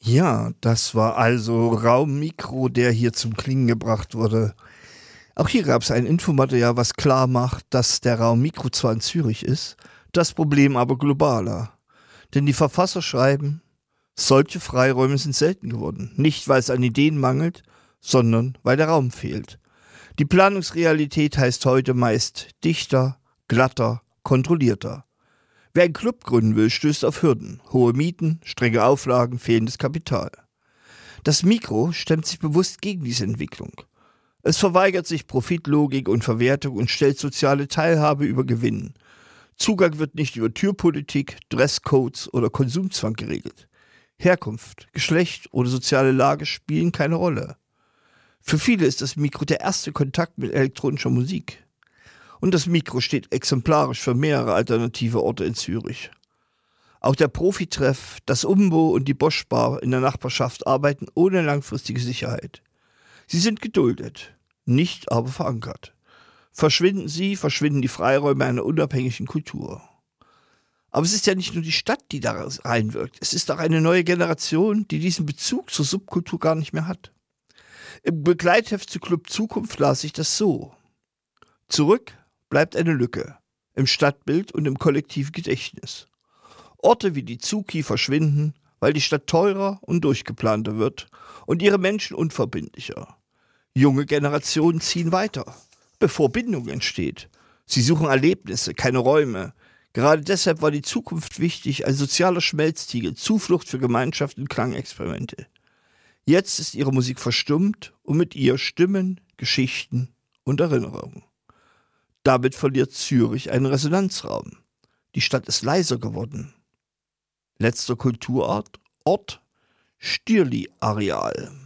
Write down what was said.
Ja, das war also Raummikro, der hier zum Klingen gebracht wurde. Auch hier gab es ein Infomaterial, was klar macht, dass der Raummikro zwar in Zürich ist, das Problem aber globaler. Denn die Verfasser schreiben, solche Freiräume sind selten geworden. Nicht, weil es an Ideen mangelt, sondern weil der Raum fehlt. Die Planungsrealität heißt heute meist dichter, glatter, kontrollierter. Wer einen Club gründen will, stößt auf Hürden, hohe Mieten, strenge Auflagen, fehlendes Kapital. Das Mikro stemmt sich bewusst gegen diese Entwicklung. Es verweigert sich Profitlogik und Verwertung und stellt soziale Teilhabe über Gewinn. Zugang wird nicht über Türpolitik, Dresscodes oder Konsumzwang geregelt. Herkunft, Geschlecht oder soziale Lage spielen keine Rolle. Für viele ist das Mikro der erste Kontakt mit elektronischer Musik. Und das Mikro steht exemplarisch für mehrere alternative Orte in Zürich. Auch der Profitreff, das Umbo und die Bosch Bar in der Nachbarschaft arbeiten ohne langfristige Sicherheit. Sie sind geduldet, nicht aber verankert. Verschwinden sie, verschwinden die Freiräume einer unabhängigen Kultur. Aber es ist ja nicht nur die Stadt, die da reinwirkt. Es ist auch eine neue Generation, die diesen Bezug zur Subkultur gar nicht mehr hat. Im Begleitheft zu Club Zukunft las ich das so. Zurück bleibt eine Lücke im Stadtbild und im kollektiven Gedächtnis. Orte wie die Zuki verschwinden, weil die Stadt teurer und durchgeplanter wird und ihre Menschen unverbindlicher. Junge Generationen ziehen weiter, bevor Bindung entsteht. Sie suchen Erlebnisse, keine Räume. Gerade deshalb war die Zukunft wichtig, ein sozialer Schmelztiegel, Zuflucht für Gemeinschaft und Klangexperimente. Jetzt ist ihre Musik verstummt und mit ihr Stimmen, Geschichten und Erinnerungen. Damit verliert Zürich einen Resonanzraum. Die Stadt ist leiser geworden. Letzter Kulturort, Stierli-Areal.